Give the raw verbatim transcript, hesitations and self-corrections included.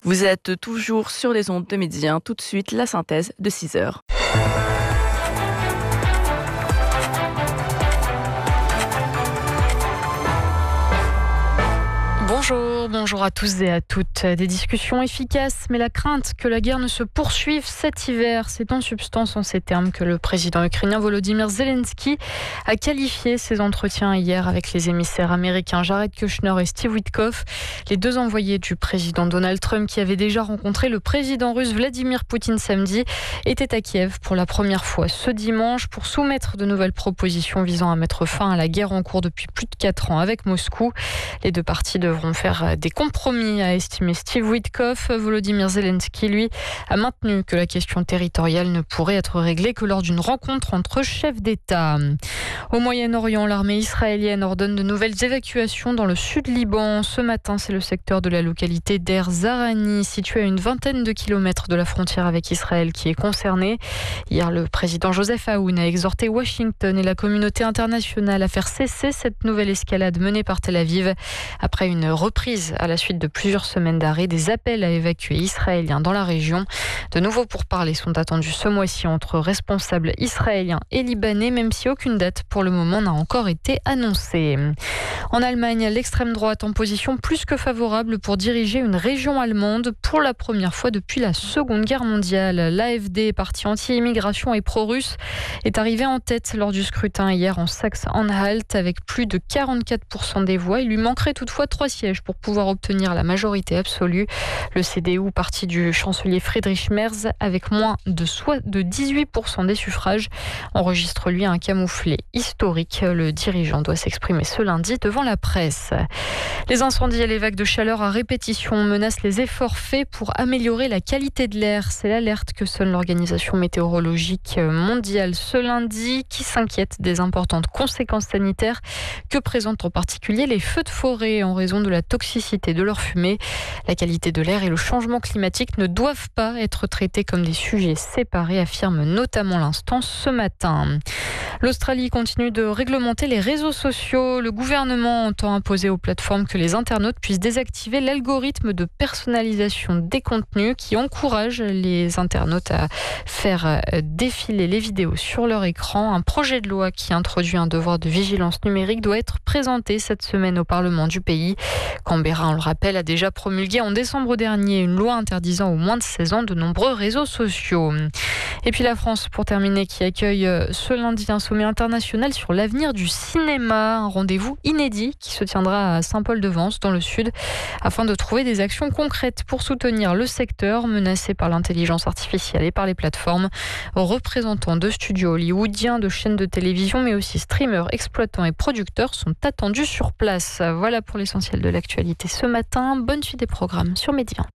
Vous êtes toujours sur les ondes de Midi un. Tout de suite, la synthèse de six heures. Bonjour, bonjour à tous et à toutes. Des discussions efficaces, mais la crainte que la guerre ne se poursuive cet hiver, c'est en substance en ces termes que le président ukrainien Volodymyr Zelensky a qualifié ses entretiens hier avec les émissaires américains Jared Kushner et Steve Witkoff, les deux envoyés du président Donald Trump qui avaient déjà rencontré le président russe Vladimir Poutine samedi, étaient à Kiev pour la première fois ce dimanche pour soumettre de nouvelles propositions visant à mettre fin à la guerre en cours depuis plus de quatre ans avec Moscou. Les deux parties devront faire des compromis, a estimé Steve Witkoff. Volodymyr Zelensky, lui, a maintenu que la question territoriale ne pourrait être réglée que lors d'une rencontre entre chefs d'État. Au Moyen-Orient, l'armée israélienne ordonne de nouvelles évacuations dans le sud Liban. Ce matin, c'est le secteur de la localité d'Er Zarani, situé à une vingtaine de kilomètres de la frontière avec Israël, qui est concerné. Hier, le président Joseph Aoun a exhorté Washington et la communauté internationale à faire cesser cette nouvelle escalade menée par Tel Aviv. Après une reprise à la suite de plusieurs semaines d'arrêt, des appels à évacuer Israéliens dans la région. De nouveaux pourparlers sont attendus ce mois-ci entre responsables israéliens et libanais, même si aucune date pour le moment n'a encore été annoncée. En Allemagne, l'extrême droite en position plus que favorable pour diriger une région allemande pour la première fois depuis la Seconde Guerre mondiale. L'A F D, parti anti-immigration et pro-russe, est arrivé en tête lors du scrutin hier en Saxe-Anhalt avec plus de quarante-quatre pour cent des voix. Il lui manquerait toutefois trois sièges pour pouvoir obtenir la majorité absolue. Le C D U, parti du chancelier Friedrich Merz, avec moins de, soit de dix-huit pour cent des suffrages, enregistre lui un camouflet historique. Le dirigeant doit s'exprimer ce lundi devant la presse. Les incendies et les vagues de chaleur à répétition menacent les efforts faits pour améliorer la qualité de l'air. C'est l'alerte que sonne l'Organisation météorologique mondiale ce lundi, qui s'inquiète des importantes conséquences sanitaires que présentent en particulier les feux de forêt en raison de la toxicité de leur fumée. La qualité de l'air et le changement climatique ne doivent pas être traités comme des sujets séparés, affirme notamment l'Instance ce matin. L'Australie continue de réglementer les réseaux sociaux. Le gouvernement entend imposer aux plateformes que les internautes puissent désactiver l'algorithme de personnalisation des contenus qui encourage les internautes à faire défiler les vidéos sur leur écran. Un projet de loi qui introduit un devoir de vigilance numérique doit être présenté cette semaine au Parlement du pays. Canberra, on le rappelle, a déjà promulgué en décembre dernier une loi interdisant aux moins de seize ans de nombreux réseaux sociaux. Et puis la France, pour terminer, qui accueille ce lundi un sommet international sur l'avenir du cinéma. Un rendez-vous inédit qui se tiendra à Saint-Paul-de-Vence, dans le sud, afin de trouver des actions concrètes pour soutenir le secteur menacé par l'intelligence artificielle et par les plateformes. Représentants de studios hollywoodiens, de chaînes de télévision, mais aussi streamers, exploitants et producteurs sont attendus sur place. Voilà pour l'essentiel de l'actualité ce matin. Bonne suite des programmes sur Midi un.